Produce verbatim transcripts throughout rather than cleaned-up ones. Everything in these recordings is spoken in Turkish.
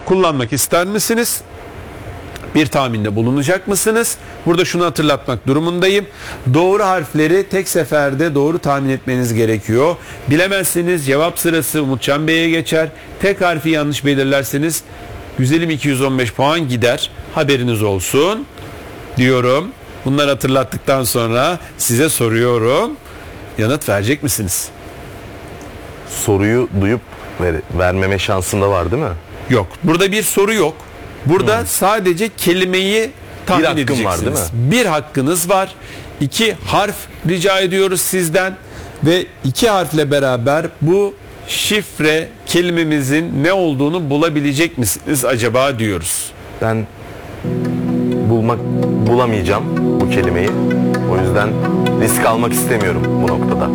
kullanmak ister misiniz? Bir tahminde bulunacak mısınız? Burada şunu hatırlatmak durumundayım. Doğru harfleri tek seferde doğru tahmin etmeniz gerekiyor. Bilemezseniz cevap sırası Umutcan Bey'e geçer. Tek harfi yanlış belirlerseniz güzelim iki yüz on beş puan gider. Haberiniz olsun diyorum. Bunları hatırlattıktan sonra size soruyorum. Yanıt verecek misiniz? Soruyu duyup ver, vermeme şansım da var değil mi? Yok. Burada bir soru yok. Burada hmm. sadece kelimeyi tahmin bir hakkım edeceksiniz. Var, değil mi? Bir hakkınız var. İki harf rica ediyoruz sizden ve iki harfle beraber bu şifre kelimemizin ne olduğunu bulabilecek misiniz acaba diyoruz. Ben bulmak bulamayacağım bu kelimeyi. O yüzden risk almak istemiyorum bu noktada.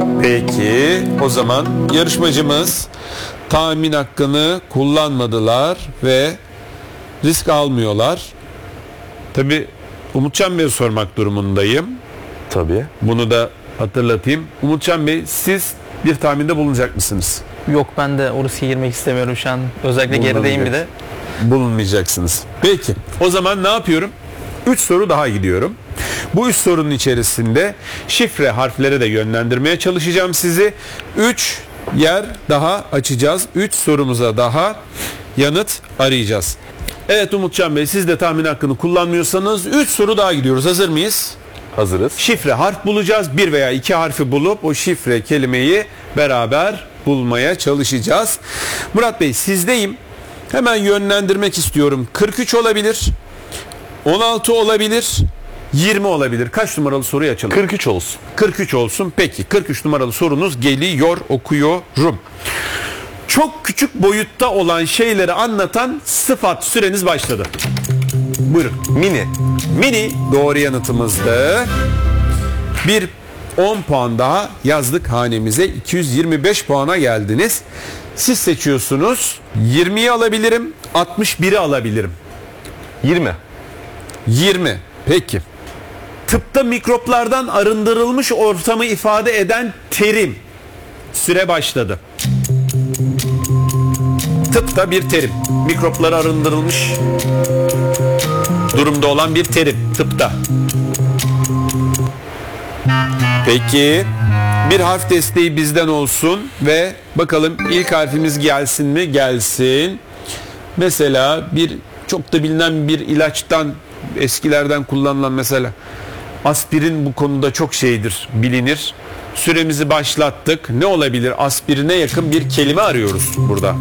Peki o zaman yarışmacımız tahmin hakkını kullanmadılar ve risk almıyorlar. Tabii Umutcan Bey'e sormak durumundayım. Tabii. Bunu da hatırlatayım. Umutcan Bey, siz bir tahminde bulunacak mısınız? Yok, ben de o riske girmek istemiyorum şu an. Özellikle gerideyim bir de. Bulunmayacaksınız. Peki. O zaman ne yapıyorum? üç soru daha gidiyorum. Bu üç sorunun içerisinde şifre harflere de yönlendirmeye çalışacağım sizi. üç yer daha açacağız. üç sorumuza daha yanıt arayacağız. Evet Umutcan Bey, siz de tahmin hakkını kullanmıyorsanız üç soru daha gidiyoruz. Hazır mıyız? Hazırız. Şifre harf bulacağız. Bir veya iki harfi bulup o şifre kelimeyi beraber bulmaya çalışacağız. Murat Bey, sizdeyim. Hemen yönlendirmek istiyorum. kırk üç olabilir. on altı olabilir. yirmi olabilir. Kaç numaralı soruyu açalım? kırk üç olsun. kırk üç olsun. Peki kırk üç numaralı sorunuz geliyor, okuyorum. Çok küçük boyutta olan şeyleri anlatan sıfat. Süreniz başladı. Buyurun. Mini. Mini doğru yanıtımızdı. Bir on puan daha yazdık hanemize. iki yüz yirmi beş puana geldiniz. Siz seçiyorsunuz. yirmiyi alabilirim, altmış biri alabilirim. yirmi. yirmi. Peki. Tıpta mikroplardan arındırılmış ortamı ifade eden terim. Süre başladı. Tıpta bir terim. Mikroplara arındırılmış durumda olan bir terim tıpta. Peki. Bir harf desteği bizden olsun ve bakalım ilk harfimiz gelsin mi? Gelsin. Mesela bir çok da bilinen bir ilaçtan, eskilerden kullanılan mesela aspirin bu konuda çok şeydir, bilinir. Süremizi başlattık. Ne olabilir? Aspirine yakın bir kelime arıyoruz burada.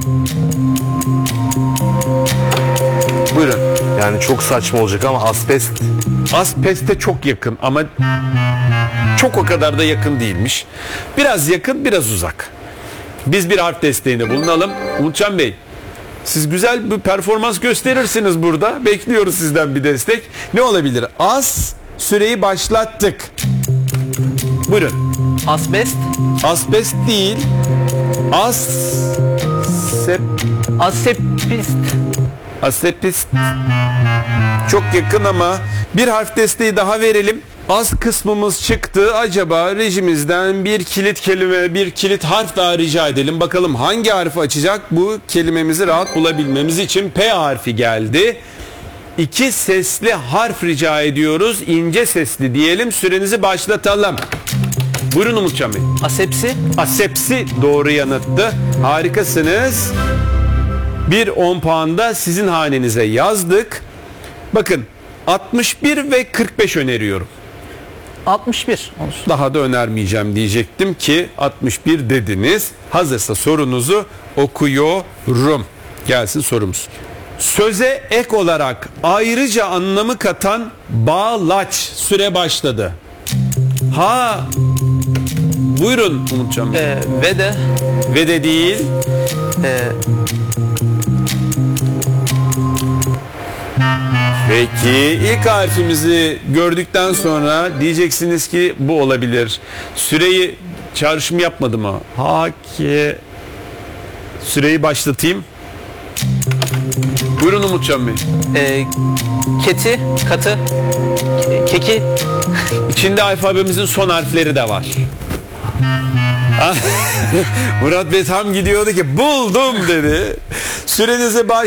Buyurun. Yani çok saçma olacak ama asbest. Asbeste çok yakın ama çok o kadar da yakın değilmiş. Biraz yakın, biraz uzak. Biz bir harf desteğinde bulunalım. Umutcan Bey, siz güzel bir performans gösterirsiniz burada. Bekliyoruz sizden bir destek. Ne olabilir? Az, süreyi başlattık. Buyurun. Asbest. Asbest değil. As... Sep... Asepist. Asepist. Çok yakın ama bir harf desteği daha verelim. Az kısmımız çıktı. Acaba rejimizden bir kilit kelime, bir kilit harf daha rica edelim. Bakalım hangi harfi açacak? Bu kelimemizi rahat bulabilmemiz için P harfi geldi. İki sesli harf rica ediyoruz. İnce sesli diyelim. Sürenizi başlatalım. Buyurun Umutcan Bey. Asepsi. Asepsi doğru yanıttı. Harikasınız. Bir on puan da sizin hanenize yazdık. Bakın altmış bir ve kırk beş öneriyorum. altmış bir olsun. Daha da önermeyeceğim diyecektim ki altmış bir dediniz. Hazırsa sorunuzu okuyorum. Gelsin sorumuz. Söze ek olarak ayrıca anlamı katan bağlaç. Süre başladı. Ha. Buyurun Umutcan Bey. Ee, ve de. Ve de değil. Ee, Peki ilk harfimizi gördükten sonra diyeceksiniz ki bu olabilir. Süreyi çağrışım yapmadı mı? Hake. Süreyi başlatayım. Buyurun Umutcan Bey. e, keti, katı, ke- keki. İçinde alfabemizin son harfleri de var. Murat Bey tam gidiyordu ki buldum dedi. Sürenizi baş